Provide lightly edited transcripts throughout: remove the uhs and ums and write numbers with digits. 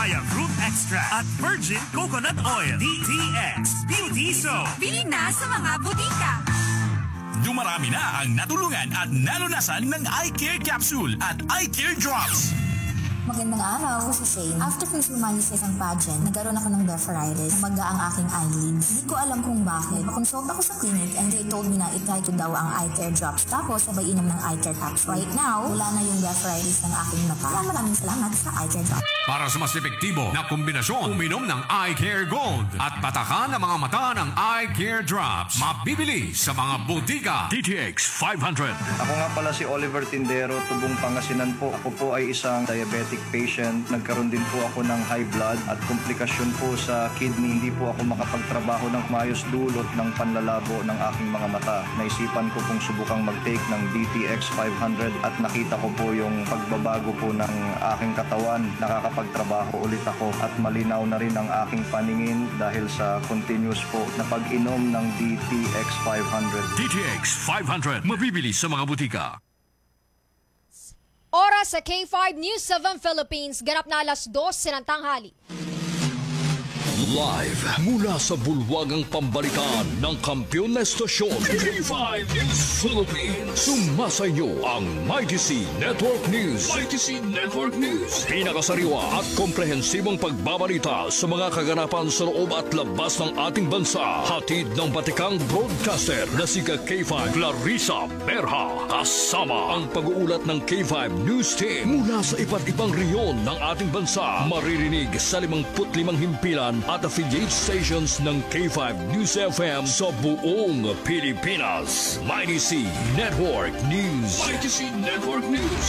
Papaya Root Extract at Virgin Coconut Oil. DTX Beauty Soap. Bili na sa mga butika. Dumarami na ang natulungan at nalunasan ng eye care capsule at eye care drops. Magandang araw, ako si Shane. After kong sumali sa isang pageant, nagkaroon ako ng blepharitis. Namaga ang aking eyelids. Hindi ko alam kung bakit. Makonsult ako sa clinic and they told me na itry ko daw ang eye care drops. Tapos, sabay inom ng eye care capsule. Right now, wala na yung blepharitis ng aking mata. Maraming salamat sa eye care drops. Para sa mas epektibo na kombinasyon, uminom ng Eye Care Gold at patakan ang mga mata ng Eye Care Drops. Mabibili sa mga butika. DTX 500. Ako nga pala si Oliver Tindero, Tubong Pangasinan po. Ako po ay isang diabetic patient. Nagkaroon din po ako ng high blood at komplikasyon po sa kidney. Hindi po ako makapagtrabaho ng maayos dulot ng panlalabo ng aking mga mata. Naisipan ko pong subukang mag-take ng DTX 500 at nakita ko po yung pagbabago po ng aking katawan. Nakakapagtrabaho ulit ako at malinaw na rin ang aking paningin dahil sa continuous po na pag-inom ng DTX 500. DTX 500. Mabibili sa mga butika. Oras sa K5 News 7 Philippines, ganap na 2:00 ng tanghali. Live mula sa bulwagang pambalikan ng kampiyon na estasyon K5 News Philippines. Sumasayo ang Mighty C Network News. Mighty C Network News. Pinakasariwa at komprehensibong pagbabalita sa mga kaganapan sa loob at labas ng ating bansa. Hatid ng batikang broadcaster na si K5 Clarissa Berha. Kasama ang pag-uulat ng K5 News Team mula sa iba't ibang reyon ng ating bansa. Maririnig sa 55 himpilan at affiliate stations ng K5 News FM sa buong Pilipinas. Mighty C Network News. Mighty C Network News.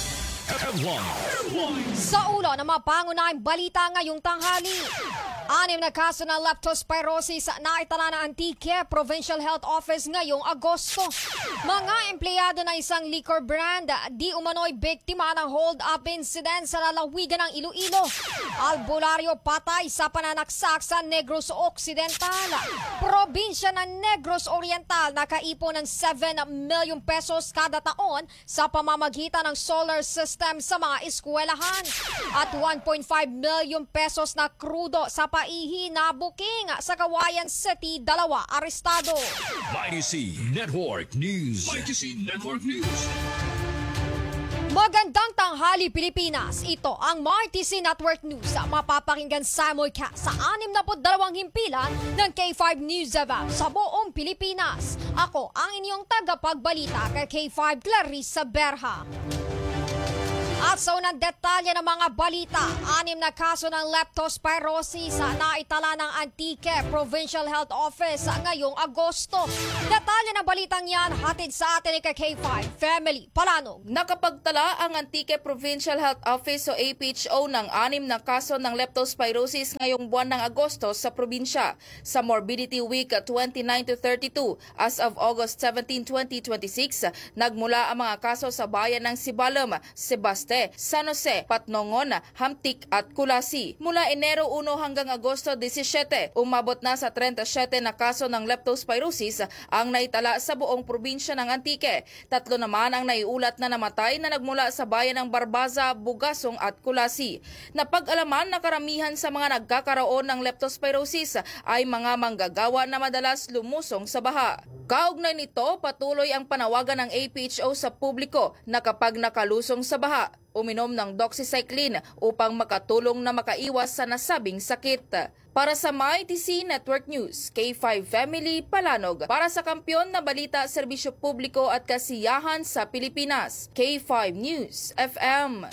Sa ulo ng mga pangunahing balita ngayong tanghali. 6 na kaso ng leptospirosis na itala ng Antique Provincial Health Office ngayong Agosto. Mga empleyado ng isang liquor brand di umano'y biktima ng hold-up incident sa lalawigan ng Iloilo. Albularyo patay sa pananaksak sa Negros Occidental. Probinsya ng Negros Oriental nakaipon ng 7 milyong pesos kada taon sa pamamagitan ng solar system sa mga eskwelahan. At 1.5 milyong pesos na krudo sa paihi na booking sa Kawayan City, 2 arestado. Mighty C Network News. Mighty C Network News. Magandang tanghali Pilipinas. Ito ang Mighty C Network News. Mapapakinggan simulcast sa 62 himpilan ng K5 News sa buong Pilipinas. Ako ang inyong tagapagbalita kay K5 Clarissa Berha. At sa unang detalye ng mga balita, 6 na kaso ng leptospirosis na itala ng Antique Provincial Health Office ngayong Agosto. Detalye ng balitang yan, hatid sa atin ni K5 Family Palanog. Nakapagtala ang Antique Provincial Health Office o APHO ng 6 na kaso ng leptospirosis ngayong buwan ng Agosto sa probinsya. Sa Morbidity Week 29 to 32, as of August 17, 2026, nagmula ang mga kaso sa bayan ng Sibalom, Sebaste, San Jose, Patnongon, Hamtik at Kulasi. Mula Enero 1 hanggang Agosto 17, umabot na sa 37 na kaso ng leptospirosis ang naitala sa buong probinsya ng Antique. 3 naman ang naiulat na namatay na nagmula sa bayan ng Barbaza, Bugasong at Kulasi. Napag-alaman na karamihan sa mga nagkakaroon ng leptospirosis ay mga manggagawa na madalas lumusong sa baha. Kaugnay nito, patuloy ang panawagan ng APHO sa publiko na kapag nakalusong sa baha, uminom ng doxycycline upang makatulong na makaiwas sa nasabing sakit. Para sa Mighty C Network News, K5 Family Palanog. Para sa kampiyon na balita, serbisyo publiko at kasiyahan sa Pilipinas, K5 News FM.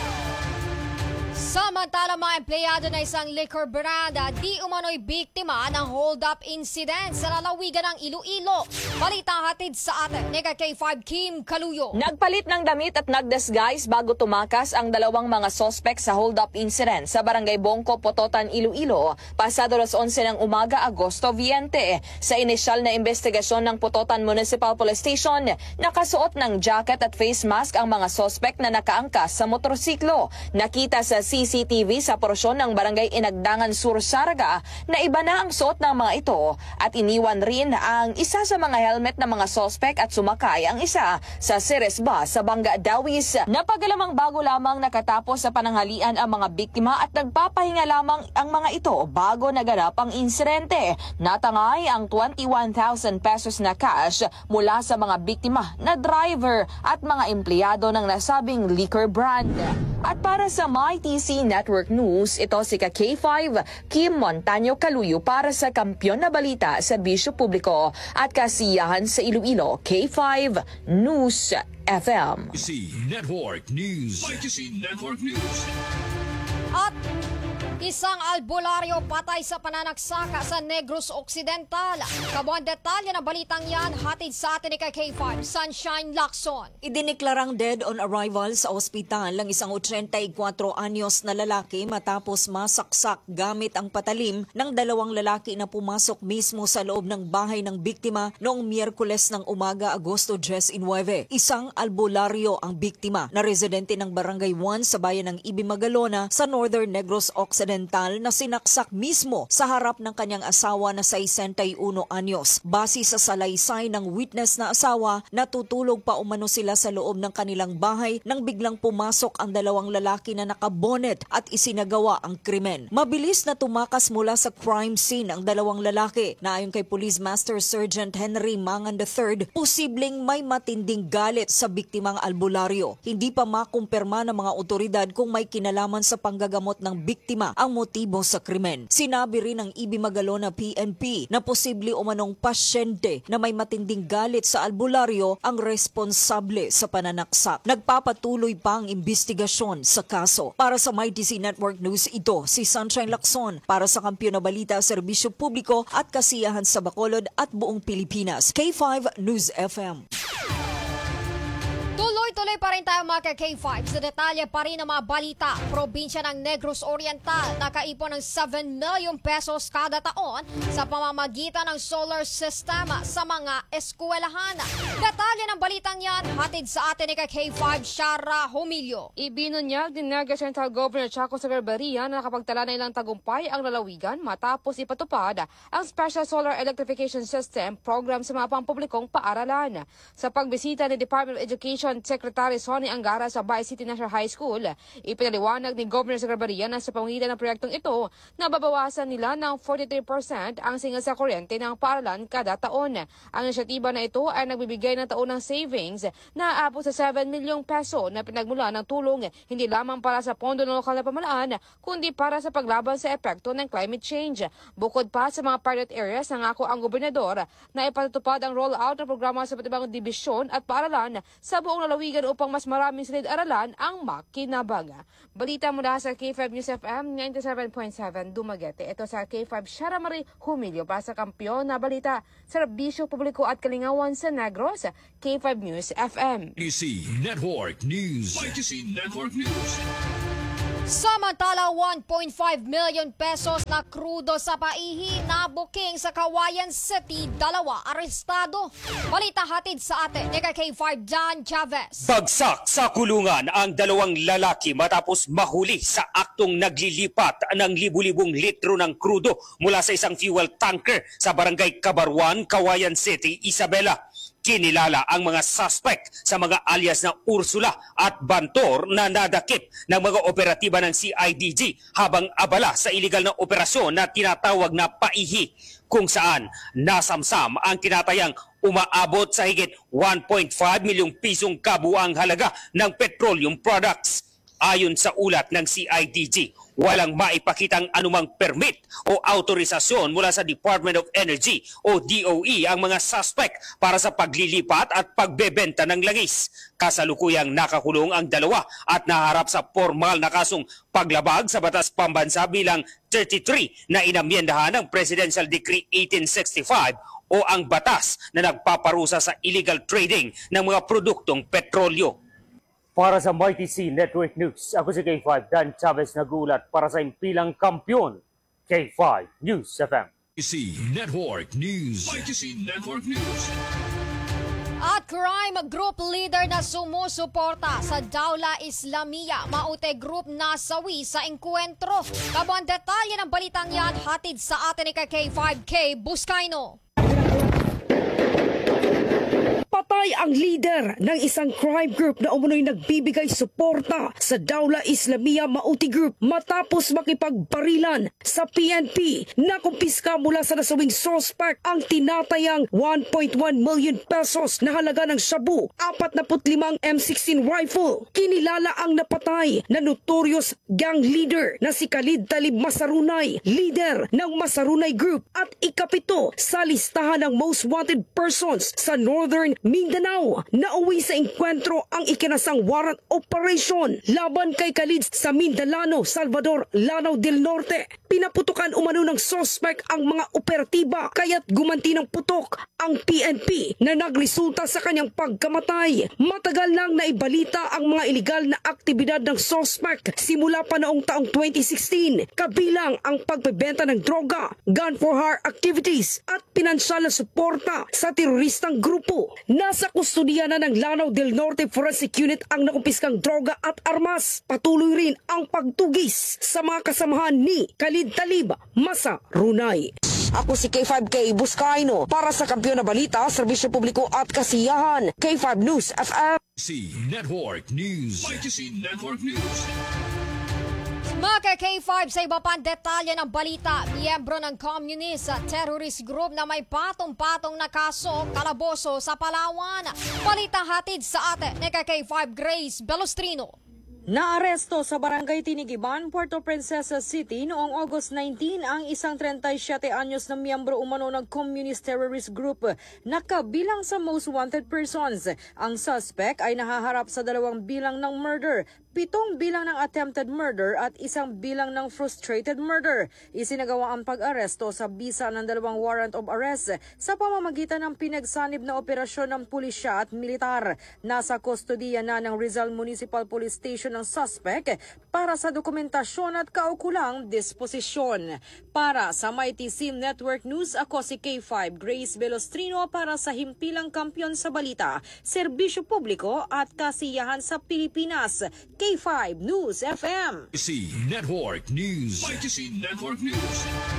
Samantala, mga empleyado na isang liquor brand di umano'y biktima ng hold-up incident sa lalawigan ng Iloilo. Balitang hatid sa atin ni K5 Kim Kaluyo. Nagpalit ng damit at nagdisguise bago tumakas ang 2 mga sospek sa hold-up incident sa Barangay Bongko, Pototan, Iloilo. Pasado 11 ng umaga, Agosto 20. Sa inisyal na investigasyon ng Pototan Municipal Police Station, nakasuot ng jacket at face mask ang mga sospek na nakaangkas sa motorsiklo. Nakita sa CCTV CCTV sa porsyon ng Barangay Inagdangan Sur, Saraga na iba na ang suot ng mga ito at iniwan rin ang isa sa mga helmet ng mga sospek at sumakay ang isa sa Ceres bus sa Banga Dawis. Napagalamang bago lamang nakatapos sa pananghalian ang mga biktima at nagpapahinga lamang ang mga ito bago naganap ang insidente. Natangay ang 21,000 pesos na cash mula sa mga biktima na driver at mga empleyado ng nasabing liquor brand. At para sa MyTC Network News, ito si K5 Kim Montaño Caluyo para sa Kampiyon na Balita sa Bisyo Publiko at Kasiyahan sa Iloilo, K5 News FM. ITC Network News. ITC Network News. At isang albularyo patay sa pananagsaka sa Negros Occidental. Kabuang detalye ng balitang yan, hatid sa atin ni K5, Sunshine Lacson. Idineklarang dead on arrival sa ospital ang isang 84 anyos na lalaki matapos masaksak gamit ang patalim ng dalawang lalaki na pumasok mismo sa loob ng bahay ng biktima noong Miyerkules ng umaga, Agosto 19. Isang albularyo ang biktima na residente ng Barangay 1 sa bayan ng Ibimagalona sa Northern Negros Occidental na sinaksak mismo sa harap ng kanyang asawa na 61 anyos. Base sa salaysay ng witness na asawa, natutulog pa umano sila sa loob ng kanilang bahay nang biglang pumasok ang dalawang lalaki na nakabonet at isinagawa ang krimen. Mabilis na tumakas mula sa crime scene ang dalawang lalaki na ayon kay Police Master Sergeant Henry Mangan III, posibleng may matinding galit sa biktimang albularyo. Hindi pa makumpirma ng mga otoridad kung may kinalaman sa panggagamot ng biktima ang motibo sa krimen. Sinabi rin ng Ibimagalona PNP na posible umanong pasyente na may matinding galit sa albularyo ang responsable sa pananaksak. Nagpapatuloy pa ang investigasyon sa kaso. Para sa MyTC Network News, ito si Sunshine Lacson para sa Kampiyon na Balita, Serbisyo Publiko at Kasiyahan sa Bacolod at buong Pilipinas. K5 News FM. Tuloy-tuloy pa rin tayo mga K5 sa detalye pa rin ng mga balita. Probinsya ng Negros Oriental nakaipon ng 7 million pesos kada taon sa pamamagitan ng solar system sa mga eskwelahan. Detalye ng balitang yan, hatid sa atin ni K5 Shara Humilio. Ibinunyag din Negros Oriental Governor Chaco Zagarbaria na nakapagtala na ilang tagumpay ang lalawigan matapos ipatupad ang Special Solar Electrification System program sa mga pampublikong paaralan. Sa pagbisita ni Department of Education Secretary Sonny Angara sa Bay City National High School, ipinaliwanag ni Governor Zagarbaria na sa pamamagitan ng proyektong ito, nababawasan nila ng 43% ang singil sa kuryente ng paaralan kada taon. Ang inisyatiba na ito ay nagbibigay ng taunang savings na aabot sa 7 milyong peso na pinagmula ng tulong hindi lamang para sa pondo ng lokal na pamahalaan, kundi para sa paglaban sa epekto ng climate change. Bukod pa sa mga pilot areas, nangako ang gobernador na ipatutupad ang rollout ng programa sa iba't ibang dibisyon at paaralan sa buong lalawigan upang mas maraming silid-aralan ang makinabaga. Balita mula sa K5 News FM 97.7 Dumaguete. Ito sa K5 Shara Marie Humilio para sa Kampiyon na Balita, Serbisyo Publiko at Kalingawan sa Negros, K5 News FM. ITC Network News. ITC Network News. Samantala, 1.5 million pesos na krudo sa paihi na booking sa Kawayan City, 2 arestado. Balita hatid sa atin ni K5 John Chavez. Bagsak sa kulungan ang 2 lalaki matapos mahuli sa aktong naglilipat ng libu-libong litro ng krudo mula sa isang fuel tanker sa Barangay Cabarwan, Kawayan City, Isabela. Kinilala ang mga suspect sa mga alias na Ursula at Bantor na nadakip ng mga operatiba ng CIDG habang abala sa iligal na operasyon na tinatawag na paihi, kung saan nasamsam ang tinatayang umaabot sa higit 1.5 milyong pisong kabuang halaga ng petroleum products. Ayon sa ulat ng CIDG, walang maipakitang anumang permit o autorisasyon mula sa Department of Energy o DOE ang mga suspect para sa paglilipat at pagbebenta ng langis. Kasalukuyang nakakulong ang 2 at naharap sa formal na kasong paglabag sa batas pambansa bilang 33 na inamyendahan ng Presidential Decree 1865 o ang batas na nagpaparusa sa illegal trading ng mga produktong petrolyo. Para sa MyTC Network News, ako si K5 Dan Chavez nagulat para sa impilang kampiyon, K5 News FM. ITC Network News. ITC Network News. At crime group leader na sumusuporta sa Dawla Islamia Maute Group nasawi sa engkwentro. Kabuang detalye ng balitang yan hatid sa atin ni K5K Buscaino. Patay ang leader ng isang crime group na umunoy nagbibigay suporta sa Dawla Islamia Maute Group matapos makipagbarilan sa PNP na kumpiska mula sa nasawing suspect ang tinatayang 1.1 million pesos na halaga ng shabu, 45 M16 rifle. Kinilala ang napatay na notorious gang leader na si Khalid Talib Masarunay, leader ng Masarunay Group at ikapito sa listahan ng most wanted persons sa Northern Mindanao. Nauwi sa engkwentro ang ikinasang warrant operation laban kay Khalid sa Mindanao, Salvador, Lanao del Norte. Pinaputukan umano ng suspect ang mga operatiba kaya't gumanti ng putok ang PNP na nagresulta sa kanyang pagkamatay. Matagal nang naibalita ang mga iligal na aktibidad ng suspect simula pa noong taong 2016, kabilang ang pagbebenta ng droga, gun for hire activities at pinansyal na suporta sa teroristang grupo. Nasa kustudiya na ng Lanao del Norte Forensic Unit ang nakumpiskang droga at armas. Patuloy rin ang pagtugis sa mga kasamahan ni Khalid Talib Masarunay. Ako si K5K Buscaino para sa Kampiyon na Balita, Serbisyo Publiko at Kasiyahan. K5 News FM. Network News. YTC Network News. Mga K5 sa iba pang detalye ng balita, miyembro ng communist terrorist group na may patong-patong na kaso, kalaboso sa Palawan. Balita hatid sa atin ni K5 Grace Belostrino. Naaresto sa Barangay Tinigiban, Puerto Princesa City noong August 19 ang isang 37 anyos na miyembro umano ng Communist Terrorist Group na kabilang sa most wanted persons. Ang suspect ay nahaharap sa 2 bilang ng murder, 7 bilang ng attempted murder at 1 bilang ng frustrated murder. Isinagawa ang pag-aresto sa bisa ng 2 warrant of arrest sa pamamagitan ng pinagsanib na operasyon ng pulisya at militar. Nasa kustodiya na ng Rizal Municipal Police Station ng suspect para sa dokumentasyon at kaukulang disposisyon. Para sa MyTC Network News, ako si K5 Grace Belostrino para sa Himpilang Kampiyon sa Balita, Serbisyo Publiko at Kasiyahan sa Pilipinas. K5 News FM. YTC Network News. YTC Network News.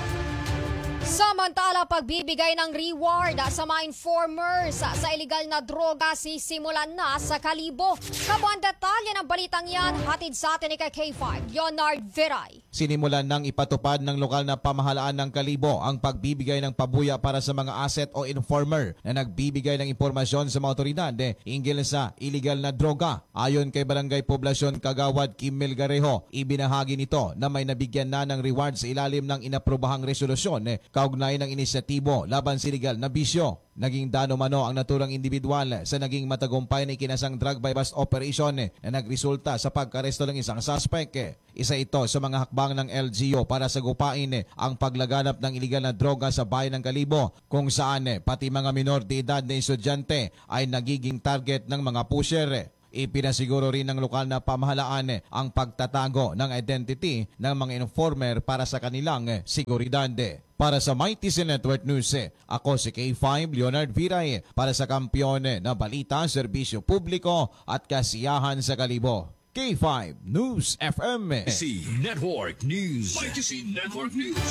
Samantala, pagbibigay ng reward sa mga informers sa iligal na droga sisimulan na sa Kalibo. Kabuang detalye ng balitang yan, hatid sa atin ni K5, Leonard Veray. Sinimulan ng ipatupad ng lokal na pamahalaan ng Kalibo ang pagbibigay ng pabuya para sa mga asset o informer na nagbibigay ng impormasyon sa mga otoridad hinggil sa iligal na droga. Ayon kay Barangay Poblasyon Kagawad Kimel Garejo, ibinahagi nito na may nabigyan na ng reward sa ilalim ng inaprobahang resolusyon kaugnay ng inisyatibo laban sa iligal na bisyo. Naging dano-mano ang naturang individual sa naging matagumpay na ikinasang drug by bust operation na nagresulta sa pagkaresto ng isang suspect. Isa ito sa mga hakbang ng LGU para sagupain ang paglaganap ng iligal na droga sa bayan ng Kalibo, kung saan pati mga minor de edad na estudyante ay nagiging target ng mga pusher. Ipinasiguro rin ng lokal na pamahalaan ang pagtatago ng identity ng mga informer para sa kanilang seguridad. Para sa MyTC Network News, ako si K5 Leonard Viray para sa Kampiyon na Balita, Serbisyo Publiko at Kasiyahan sa Kalibo. K5 News FM. YTC Network News. YTC Network News.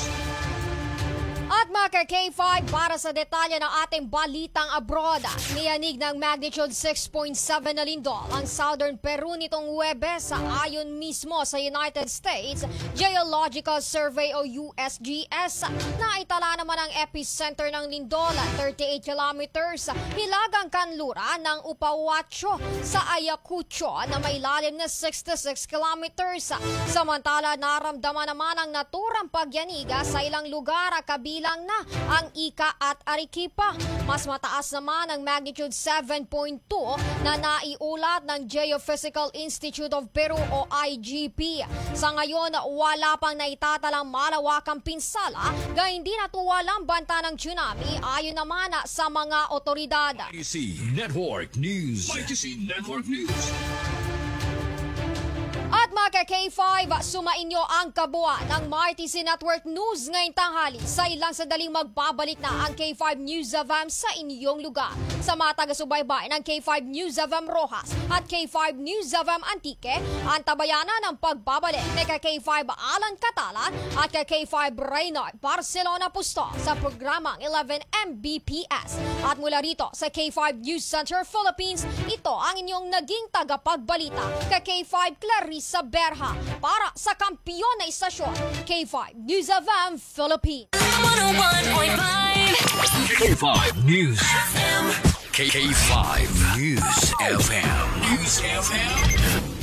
At mga K5, para sa detalye ng ating balitang abroad, niyanig ng magnitude 6.7 na lindol ang Southern Peru nitong Huwebes ayon mismo sa United States Geological Survey o USGS. Naitala naman ang epicenter ng lindol 38 kilometers hilagang kanluran ng Upawacho sa Ayacucho na may lalim na 66 kilometers. Samantala, naramdaman naman ang naturang pagyaniga sa ilang lugar kabilang na ang Ica at Arequipa. Mas mataas naman ang magnitude 7.2 na naiulat ng Geophysical Institute of Peru o IGP. Sa ngayon, wala pang naitatalang malawakang pinsala, gayun din at walang banta ng tsunami ayon naman sa mga otoridad. YTC Network News. YTC Network News. At mga K5, sumainyo ang kabuuan ng MyTC Network News ngayong tanghali. Sa ilang sandaling magbabalik na ang K5 News FM sa inyong lugar. Sa mga taga-subaybay ng K5 News FM Rojas at K5 News FM Antique, ang tabayanan ng pagbabalik ni K5 Alan Catalan at K5 Reynard Barcelona Pusto sa programang 11 Mbps. At mula rito sa K5 News Center Philippines, ito ang inyong naging tagapagbalita K5 Clarissa Berha para sa kampiyon na istasyon K5 News FM Philippines. 101.5 K5 News FM. K5 News FM. News FM.